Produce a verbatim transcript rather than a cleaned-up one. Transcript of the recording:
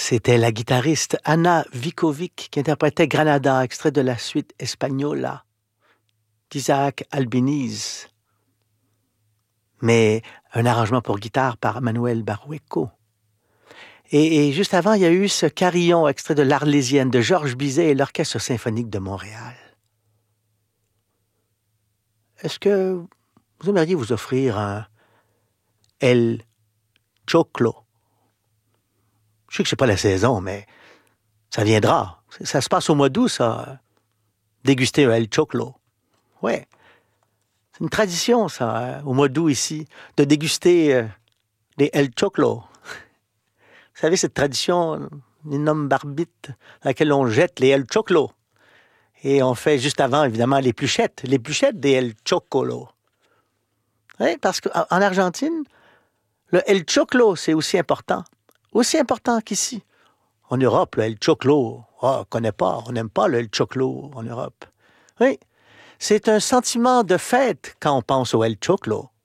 C'était la guitariste Anna Vikovic qui interprétait Granada, extrait de la suite Espagnola d'Isaac Albéniz. Mais un arrangement pour guitare par Manuel Barrueco. Et, et juste avant, il y a eu ce carillon, extrait de l'Arlésienne de Georges Bizet et l'Orchestre symphonique de Montréal. Est-ce que vous aimeriez vous offrir un El Choclo? Je sais que c'est pas la saison, mais ça viendra. Ça se passe au mois d'août, ça. Déguster un El Choclo. Ouais. C'est une tradition, ça, hein, au mois d'août ici, de déguster euh, des El Choclo. Vous savez, cette tradition, énorme barbite, dans laquelle on jette les El Choclo. Et on fait juste avant, évidemment, les pluchettes. Les pluchettes des El Chocolo. Oui, parce qu'en Argentine, le El Choclo, c'est aussi important. Aussi important qu'ici. En Europe, le El Choclo, oh, on ne connaît pas, on n'aime pas le El Choclo en Europe. Oui, c'est un sentiment de fête quand on pense au El Choclo.